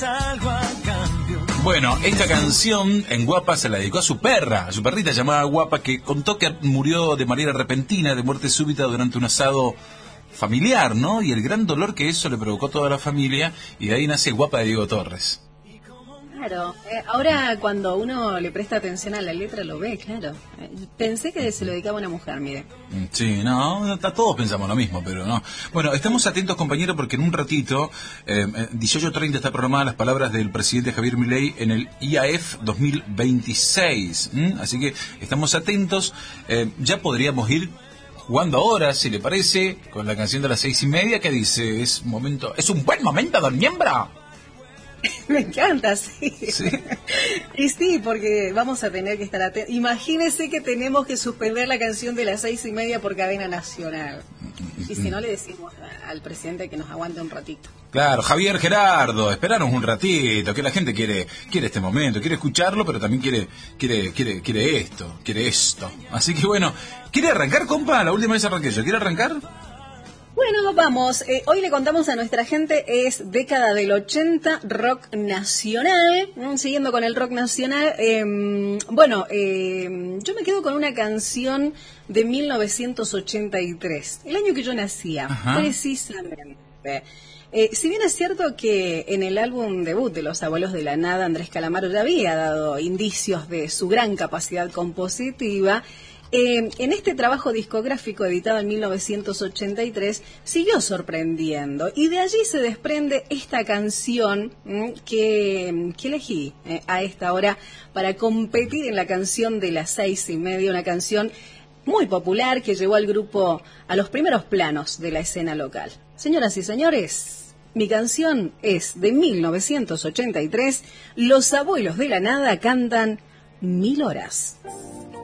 Bueno, esta canción en Guapa se la dedicó a su perra, a su perrita llamada Guapa, que contó que murió de manera repentina, de muerte súbita, durante un asado familiar, ¿no? Y el gran dolor que eso le provocó a toda la familia, y de ahí nace Guapa de Diego Torres. Claro, ahora cuando uno le presta atención a la letra lo ve, claro. Pensé que se lo dedicaba a una mujer, mire. Sí, no, todos pensamos lo mismo, pero no. Bueno, estamos atentos, compañero, porque en un ratito, 18:30 está programada las palabras del presidente Javier Milei en el IAF 2026. Así que estamos atentos. Ya podríamos ir jugando ahora, si le parece, con la canción de las 6:30 que dice, es un buen momento, don Miembro. Me encanta, sí. ¿Sí? Y sí, porque vamos a tener que estar atentos. Imagínese que tenemos que suspender la canción de las 6:30 por cadena nacional. Y si no, le decimos al presidente que nos aguante un ratito. Claro, Javier, Gerardo, esperanos un ratito, que la gente quiere este momento, quiere escucharlo, pero también quiere esto. Así que bueno, ¿quiere arrancar, compa? La última vez arranqué yo, ¿quiere arrancar? Bueno, vamos. Hoy le contamos a nuestra gente, es década del 80, rock nacional. Siguiendo con el rock nacional, yo me quedo con una canción de 1983, el año que yo nacía. Ajá. Precisamente. Si bien es cierto que en el álbum debut de Los Abuelos de la Nada, Andrés Calamaro ya había dado indicios de su gran capacidad compositiva, en este trabajo discográfico editado en 1983 siguió sorprendiendo, y de allí se desprende esta canción que elegí a esta hora para competir en la canción de las 6:30, una canción muy popular que llevó al grupo a los primeros planos de la escena local. Señoras y señores, mi canción es de 1983, Los Abuelos de la Nada cantan 1000 horas.